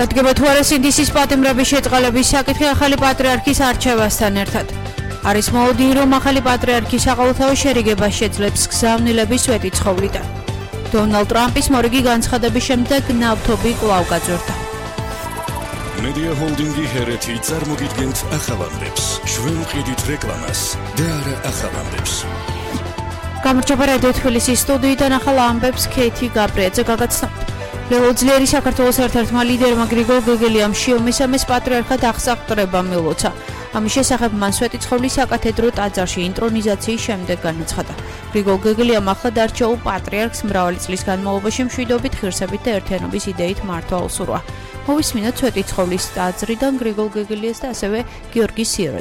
დადგება თუ არა სინდისის პატიმრების შეწყალების საკითხი ახალი პატრიარქის არჩევასთან ერთად. არის მოლოდინი, რომ ახალი პატრიარქის საყოველთაო შერიგებას შეძლებს გზავნილების სვეტიცხოვლიდან. დონალდ ტრამპის მორიგი განცხადების შემდეგ ნავთობი კვლავ გაძვირდა. Media Holdingi Hereti წარმოგიდგენთ ახალამდებს. ჩვენ ვყიდით რეკლამას და არა ახალამდებს. გამარჯობა რადიო თბილისის სტუდიიდან ახალ ამბებს ქეთი გაბრიაძე გაგაცნობთ. ველოძლიერი საქართველოს ერთ-ერთმა ლიდერმა გრიგოლ გეგელიამ შიომისამეს პატრიარქად აღსაყრება მილოცა. ამის შესახებ მან სვეტიცხოვლის საკათედრო ტაძარში ინტრონიზაციის შემდეგ განაცხადა. გრიგოლ გეგელიამ ახლად არჩეულ პატრიარქს მრავალი წლის განმავლობაში მშვიდობით, ღირსებით და ერთიანობის იდეით მართვა უსურვა. მოვისმინოთ სვეტიცხოვლის ტაძრიდან გრიგოლ გეგელიას და ასევე გიორგი სიორაძეს.